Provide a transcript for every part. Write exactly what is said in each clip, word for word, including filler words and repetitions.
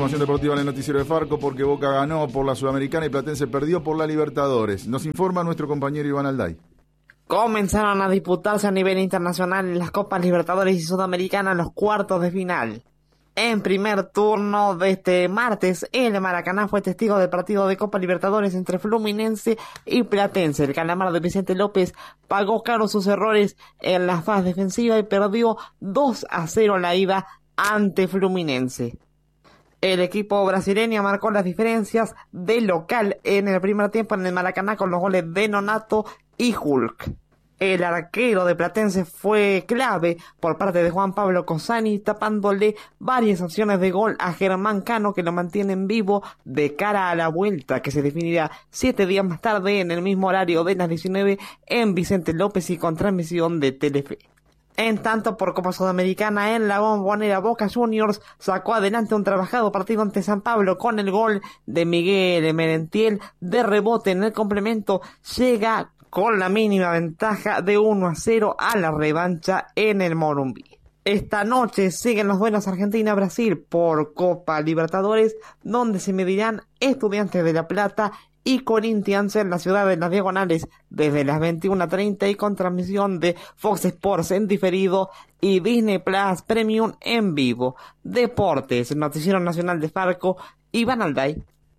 información deportiva en el noticiero de Farco, porque Boca ganó por la Sudamericana y Platense perdió por la Libertadores. Nos informa nuestro compañero Iván Alday. Comenzaron a disputarse a nivel internacional en las Copas Libertadores y Sudamericana los cuartos de final. En primer turno de este martes, el Maracaná fue testigo del partido de Copa Libertadores entre Fluminense y Platense. El calamar de Vicente López pagó caro sus errores en la fase defensiva y perdió dos a cero la ida ante Fluminense. El equipo brasileño marcó las diferencias de local en el primer tiempo en el Maracaná con los goles de Nonato y Hulk. El arquero de Platense fue clave por parte de Juan Pablo Cosani, tapándole varias opciones de gol a Germán Cano, que lo mantienen vivo de cara a la vuelta, que se definirá siete días más tarde en el mismo horario de las diecinueve en Vicente López y con transmisión de Telefe. En tanto, por Copa Sudamericana, en la Bombonera, Boca Juniors sacó adelante un trabajado partido ante San Pablo con el gol de Miguel Merentiel de rebote en el complemento. Llega con la mínima ventaja de uno a cero a la revancha en el Morumbi. Esta noche siguen los duelos Argentina-Brasil por Copa Libertadores, donde se medirán Estudiantes de La Plata y Corinthians en la ciudad de Las Diagonales desde las veintiuna treinta y con transmisión de Fox Sports en diferido y Disney Plus Premium en vivo. Deportes, Noticiero Nacional de Farco, Iván Alday.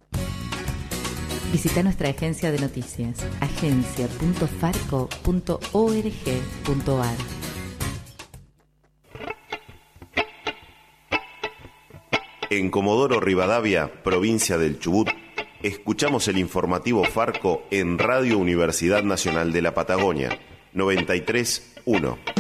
Visita nuestra agencia de noticias, agencia punto farco punto org punto ar. En Comodoro Rivadavia, provincia del Chubut, escuchamos el informativo Farco en Radio Universidad Nacional de la Patagonia, noventa y tres punto uno.